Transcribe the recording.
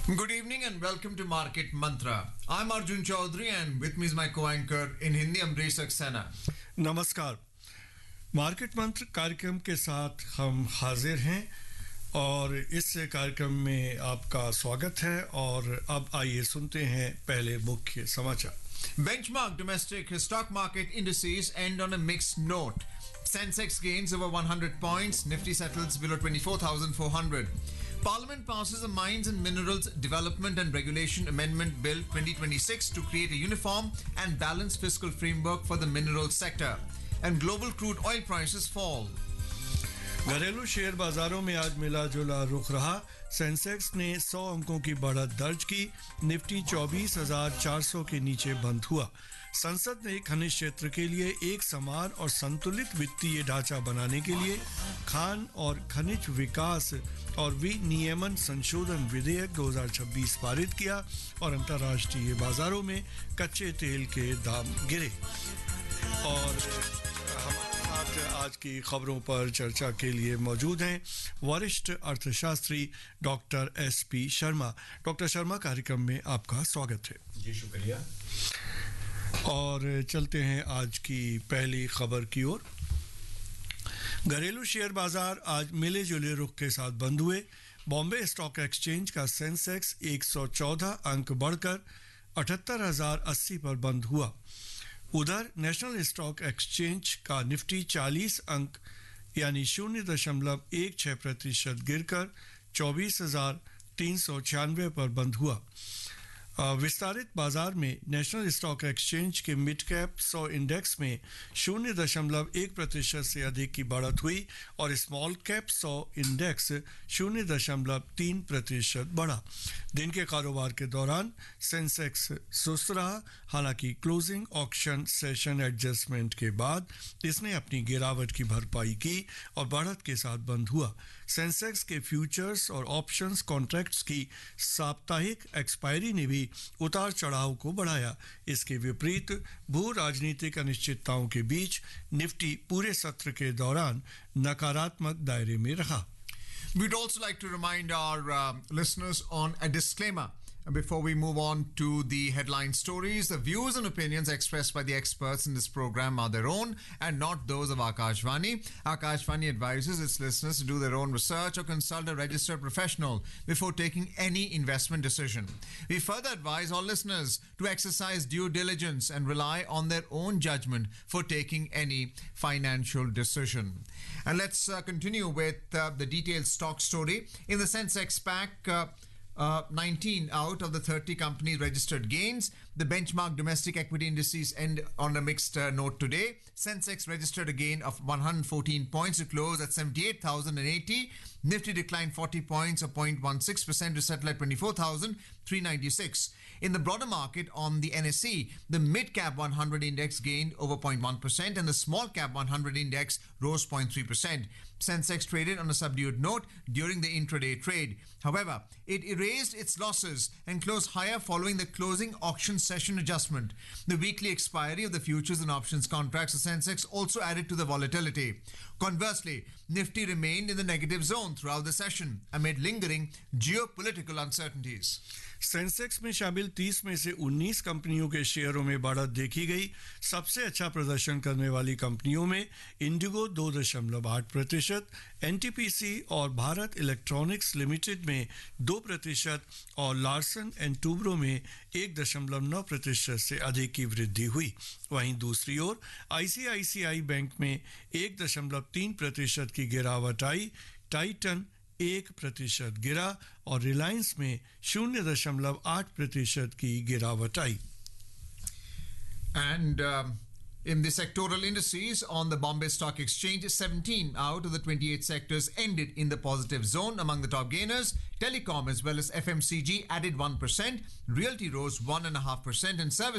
Good evening and welcome to Market Mantra. I'm Arjun Chaudhary and with me is my co-anchor in Hindi, Amrish Saxena. नमस्कार। Market मंत्र कार्यक्रम के साथ हम हाजिर हैं और इस कार्यक्रम में आपका स्वागत है और अब आइए सुनते हैं पहले मुख्य समाचार। Benchmark domestic stock market indices end on a mixed note. Sensex gains over 100 points, Nifty settles below 24,400. Parliament passes a Mines and Minerals Development and Regulation Amendment Bill 2026 to create a uniform and balanced fiscal framework for the minerals sector. And global crude oil prices fall. घरेलू share बाजारों में आज मिला जुला रुख रहा। Sensex ने 100 अंकों की बढ़त दर्ज की। निफ्टी 24,400 के नीचे बंद हुआ। संसद ने खनिज क्षेत्र के लिए एक समान और संतुलित वित्तीय ढांचा बनाने के लिए खान और खनिज विकास और विनियमन संशोधन विधेयक 2026 पारित किया और अंतर्राष्ट्रीय बाजारों में कच्चे तेल के दाम गिरे। और हमारे साथ आज की खबरों पर चर्चा के लिए मौजूद हैं वरिष्ठ अर्थशास्त्री doctor SP Sharma. Doctor Sharma, कार्यक्रम में आपका स्वागत है। जी शुक्रिया। और चलते हैं आज की पहली खबर की ओर। घरेलू शेयर बाजार आज मिले जुले रुख के साथ बंद हुए। बॉम्बे स्टॉक एक्सचेंज का सेंसेक्स 114 अंक बढ़कर 78,080 पर बंद हुआ। उधर नेशनल स्टॉक एक्सचेंज का निफ्टी 40 अंक यानी 0.16% गिरकर 24,396 पर बंद हुआ। विस्तारित बाजार में नेशनल स्टॉक एक्सचेंज के मिड कैप 100 इंडेक्स में 0.1% से अधिक की बढ़त हुई और स्मॉल कैप 100 इंडेक्स 0.3% बढ़ा। दिन के कारोबार के दौरान सेंसेक्स सुस्त रहा, हालांकि क्लोजिंग ऑक्शन सेशन एडजस्टमेंट के बाद इसने अपनी गिरावट की भरपाई की और बढ़त के साथ बंद हुआ। सेंसेक्स के फ्यूचर्स और ऑप्शंस कॉन्ट्रैक्ट्स की साप्ताहिक एक्सपायरी ने भी उतार चढ़ाव को बढ़ाया। इसके विपरीत भू राजनीतिक अनिश्चितताओं के बीच निफ्टी पूरे सत्र के दौरान नकारात्मक दायरे में रहा। We'd also like to remind our listeners on a disclaimer. Before we move on to the headline stories, the views and opinions expressed by the experts in this program are their own and not those of Akashvani. Akashvani advises its listeners to do their own research or consult a registered professional before taking any investment decision. We further advise all listeners to exercise due diligence and rely on their own judgment for taking any financial decision. And let's continue with the detailed stock story. In the Sensex pack, 19 out of the 30 companies registered gains. The benchmark domestic equity indices end on a mixed note today. Sensex registered a gain of 114 points to close at 78,080. Nifty declined 40 points or 0.16% to settle at 24,396. In the broader market on the NSE, the mid-cap 100 index gained over 0.1% and the small-cap 100 index rose 0.3%. Sensex traded on a subdued note during the intraday trade. However, it erased its losses and closed higher following the closing auction session adjustment. The weekly expiry of the futures and options contracts of Sensex also added to the volatility. Conversely, Nifty remained in the negative zone throughout the session amid lingering geopolitical uncertainties. Sensex में शामिल 30 में से 19 कंपनियों के शेयरों में बढ़त देखी गई। सबसे अच्छा प्रदर्शन करने वाली कंपनियों में इंडिगो 2.8%, एनटीपीसी और भारत इलेक्ट्रॉनिक्स लिमिटेड में 2% और लार्सन एंड टूब्रो में 1.9% से अधिक की वृद्धि हुई। वहीं दूसरी ओर आईसीआईसीआई बैंक में 1.3% की गिरावट आई। टाइटन 1% गिरा और रिलायंस में 0.8% की गिरावट आई। And in the sectoral indices on the Bombay Stock Exchange, 17 out of the 28 sectors ended in the positive zone. Among the top gainers, telecom as well as FMCG added 1%, realty rose 1.5%, and service